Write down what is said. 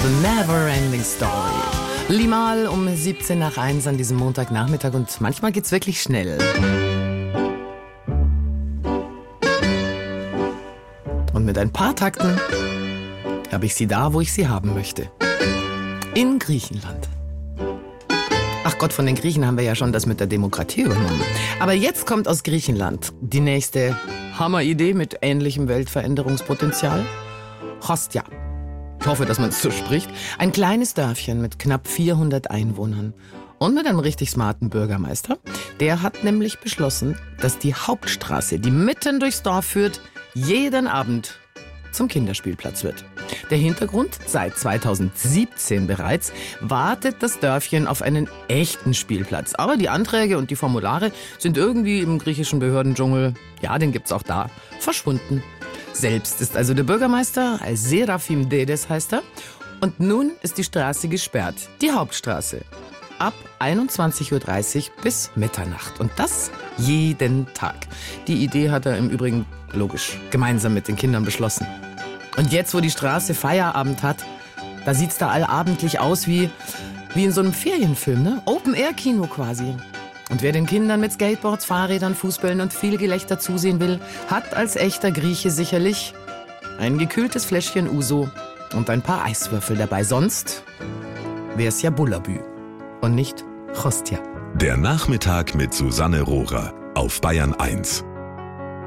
The Never-Ending Story. Limal um 1:17 an diesem Montagnachmittag und manchmal geht's wirklich schnell. Und mit ein paar Takten habe ich sie da, wo ich sie haben möchte. In Griechenland. Ach Gott, von den Griechen haben wir ja schon das mit der Demokratie übernommen. Aber jetzt kommt aus Griechenland die nächste Hammeridee mit ähnlichem Weltveränderungspotenzial. Chostia. Ich hoffe, dass man es so spricht. Ein kleines Dörfchen mit knapp 400 Einwohnern. Und mit einem richtig smarten Bürgermeister. Der hat nämlich beschlossen, dass die Hauptstraße, die mitten durchs Dorf führt, jeden Abend zum Kinderspielplatz wird. Der Hintergrund: seit 2017 bereits wartet das Dörfchen auf einen echten Spielplatz. Aber die Anträge und die Formulare sind irgendwie im griechischen Behördendschungel, ja, den gibt's auch da, verschwunden. Selbst ist also der Bürgermeister, Seraphim Dedes heißt er. Und nun ist die Straße gesperrt, die Hauptstraße. Ab 21:30 Uhr bis Mitternacht. Und das jeden Tag. Die Idee hat er im Übrigen, logisch, gemeinsam mit den Kindern beschlossen. Und jetzt, wo die Straße Feierabend hat, da sieht's da allabendlich aus wie in so einem Ferienfilm, ne? Open-Air-Kino quasi. Und wer den Kindern mit Skateboards, Fahrrädern, Fußbällen und viel Gelächter zusehen will, hat als echter Grieche sicherlich ein gekühltes Fläschchen Uso und ein paar Eiswürfel dabei. Sonst wär's ja Bullabü und nicht Chostia. Der Nachmittag mit Susanne Rohrer auf Bayern 1.